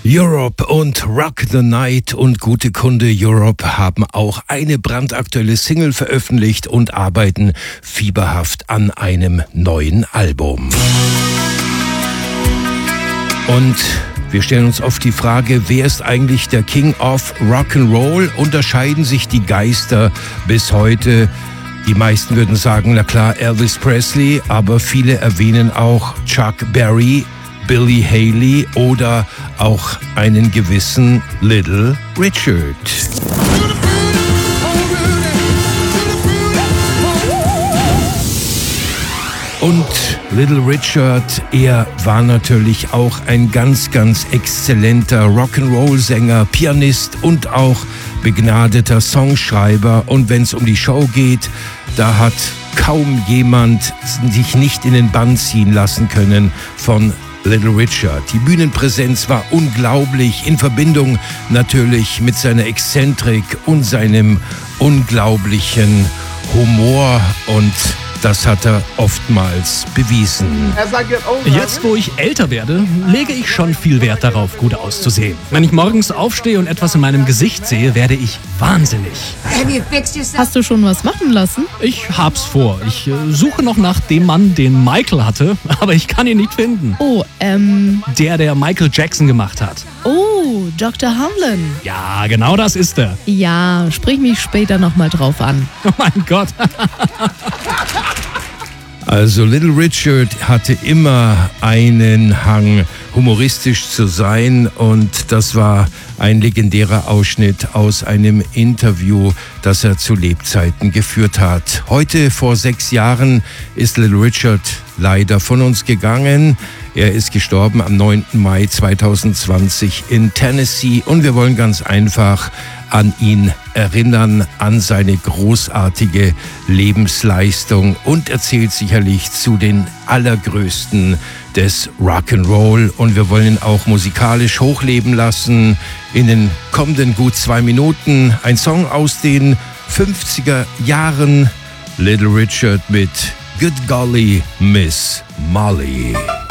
Europe und Rock the Night und gute Kunde Europe haben auch eine brandaktuelle Single veröffentlicht und arbeiten fieberhaft an einem neuen Album. Und wir stellen uns oft die Frage, wer ist eigentlich der King of Rock'n'Roll? Unterscheiden sich die Geister bis heute? Die meisten würden sagen, na klar, Elvis Presley, aber viele erwähnen auch Chuck Berry, Billy Haley oder auch einen gewissen Little Richard. Und Little Richard, er war natürlich auch ein ganz, ganz exzellenter Rock'n'Roll-Sänger, Pianist und auch begnadeter Songschreiber. Und wenn es um die Show geht, da hat kaum jemand sich nicht in den Bann ziehen lassen können von Little Richard. Die Bühnenpräsenz war unglaublich, in Verbindung natürlich mit seiner Exzentrik und seinem unglaublichen Humor, und das hat er oftmals bewiesen. Jetzt, wo ich älter werde, lege ich schon viel Wert darauf, gut auszusehen. Wenn ich morgens aufstehe und etwas in meinem Gesicht sehe, werde ich wahnsinnig. Hast du schon was machen lassen? Ich hab's vor. Ich suche noch nach dem Mann, den Michael hatte, aber ich kann ihn nicht finden. Oh, Der Michael Jackson gemacht hat. Oh, Dr. Hamlin. Ja, genau das ist er. Ja, sprich mich später nochmal drauf an. Oh mein Gott. Also Little Richard hatte immer einen Hang, humoristisch zu sein, und das war ein legendärer Ausschnitt aus einem Interview, das er zu Lebzeiten geführt hat. Heute, vor 6 Jahren, ist Little Richard leider von uns gegangen. Er ist gestorben am 9. Mai 2020 in Tennessee, und wir wollen ganz einfach an ihn erinnern, an seine großartige Lebensleistung, und erzählt sicherlich zu den allergrößten des Rock'n'Roll, und wir wollen ihn auch musikalisch hochleben lassen. In den kommenden gut 2 Minuten ein Song aus den 50er Jahren, Little Richard mit Good Golly Miss Molly.